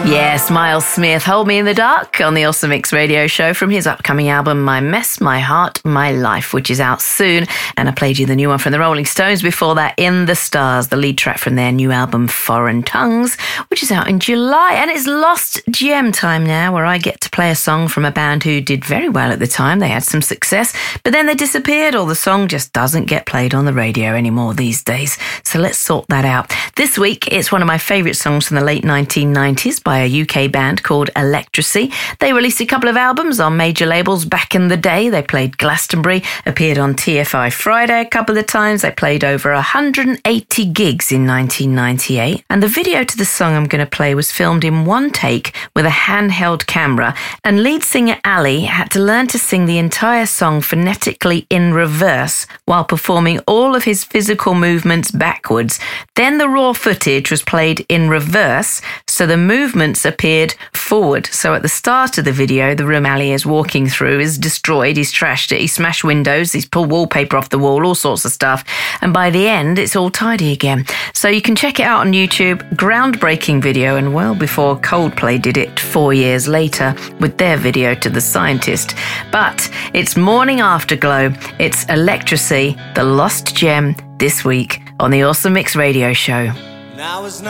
Yes, Miles Smith, Hold Me in the Dark on the Awesome Mix radio show from his upcoming album, My Mess, My Heart, My Life, which is out soon. And I played you the new one from the Rolling Stones before that, In the Stars, the lead track from their new album, Foreign Tongues, which is out in July. And it's Lost Gem time now, where I get to play a song from a band who did very well at the time. They had some success, but then they disappeared, or the song just doesn't get played on the radio anymore these days. So let's sort that out. This week, it's one of my favourite songs from the late 1990s by a UK band called Electricity. They released a couple of albums on major labels back in the day. They played Glastonbury, appeared on TFI Friday a couple of times. They played over 180 gigs in 1998. And the video to the song I'm going to play was filmed in one take with a handheld camera. And lead singer Ali had to learn to sing the entire song phonetically in reverse while performing all of his physical movements backwards. Then the raw footage was played in reverse, so the movements appeared forward. So at the start of the video, the room Ali is walking through is destroyed. He's trashed it. He's smashed windows. He's pulled wallpaper off the wall, all sorts of stuff. And by the end, it's all tidy again. So you can check it out on YouTube. Groundbreaking video, and well before Coldplay did it 4 years later with their video to The Scientist. But it's Morning Afterglow. It's Electricity, the Lost Gem, this week on the Awesome Mix radio show. Now is